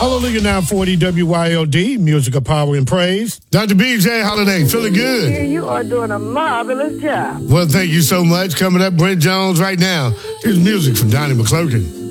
Hallelujah 940 WYLD, music of power and praise. Dr. BJ Holiday, feeling good? You are doing a marvelous job. Well, thank you so much. Coming up, Brent Jones right now. Here's music from Donnie McClurkin.